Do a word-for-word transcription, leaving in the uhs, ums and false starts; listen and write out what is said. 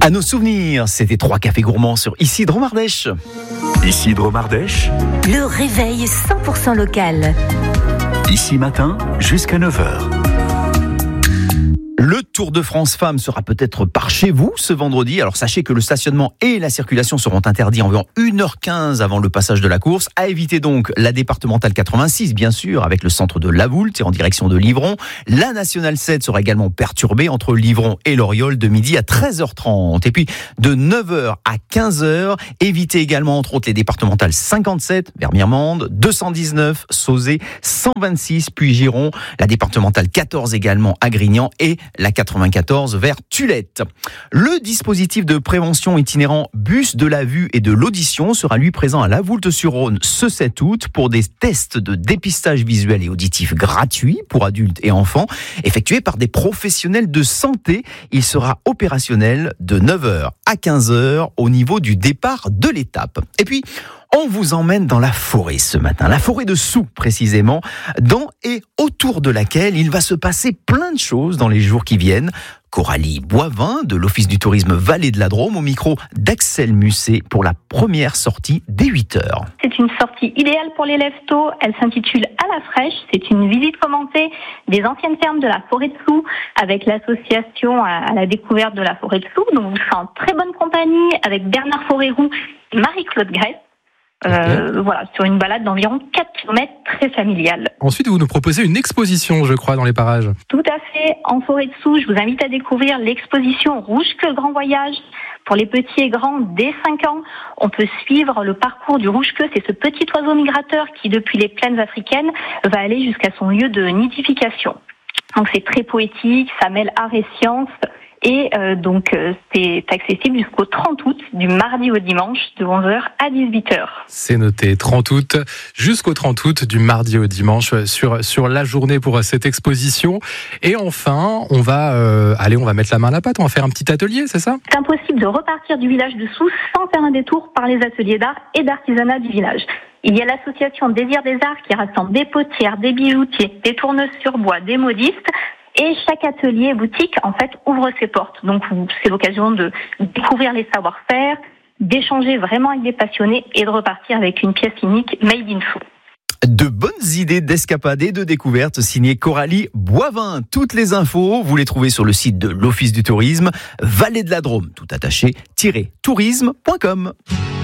À nos souvenirs, c'était trois cafés gourmands sur Ici Dromardèche. Ici Dromardèche. Le réveil cent pour cent local. Ici matin jusqu'à neuf heures. Le Tour de France Femmes sera peut-être par chez vous ce vendredi. Alors sachez que le stationnement et la circulation seront interdits environ une heure quinze avant le passage de la course. À éviter donc la départementale quatre-vingt-six, bien sûr, avec le centre de Lavoult et en direction de Livron. La nationale sept sera également perturbée entre Livron et Loriol de midi à treize heures trente. Et puis de neuf heures à quinze heures, évitez également entre autres les départementales cinquante-sept vers Mirmande, deux cent dix-neuf Sauzet, cent vingt-six puis Giron, la départementale quatorze également à Grignan et la quatre-vingt-quatorze vers Tulette. Le dispositif de prévention itinérant Bus de la vue et de l'audition sera lui présent à Lavoulte-sur-Rhône ce sept août pour des tests de dépistage visuel et auditif gratuits pour adultes et enfants effectués par des professionnels de santé. Il sera opérationnel de neuf heures à quinze heures au niveau du départ de l'étape. Et puis, on vous emmène dans la forêt ce matin, la forêt de Soux précisément, dans et autour de laquelle il va se passer plein de choses dans les jours qui viennent. Coralie Boivin de l'Office du tourisme Vallée de la Drôme au micro d'Axel Musset pour la première sortie dès huit heures. C'est une sortie idéale pour les lève-tôt. Elle s'intitule À la fraîche. C'est une visite commentée des anciennes fermes de la forêt de Soux avec l'association à la découverte de la forêt de Soux. Donc vous serez en très bonne compagnie avec Bernard Forêt-Roux et Marie-Claude Grèce. Euh, okay. Voilà, sur une balade d'environ quatre kilomètres très familiale. Ensuite, vous nous proposez une exposition, je crois, dans les parages. Tout à fait. En forêt de Soux, je vous invite à découvrir l'exposition Rouge que Grand Voyage. Pour les petits et grands, dès cinq ans, on peut suivre le parcours du rouge-queue. C'est ce petit oiseau migrateur qui, depuis les plaines africaines, va aller jusqu'à son lieu de nidification. Donc c'est très poétique, ça mêle art et science. Et euh, donc, euh, c'est accessible jusqu'au trente août, du mardi au dimanche, de onze heures à dix-huit heures. C'est noté, trente août, jusqu'au trente août, du mardi au dimanche, sur, sur la journée pour cette exposition. Et enfin, on va, euh, allez, on va mettre la main à la pâte, on va faire un petit atelier, c'est ça ? C'est impossible de repartir du village de Soux sans faire un détour par les ateliers d'art et d'artisanat du village. Il y a l'association Désir des Arts qui rassemble des potières, des bijoutiers, des tourneuses sur bois, des modistes. Et chaque atelier et boutique, en fait, ouvre ses portes. Donc, c'est l'occasion de découvrir les savoir-faire, d'échanger vraiment avec des passionnés et de repartir avec une pièce unique made in Soux. De bonnes idées d'escapade et de découverte signées Coralie Boivin. Toutes les infos, vous les trouvez sur le site de l'Office du tourisme, Vallée de la Drôme, tout attaché, tourisme point com.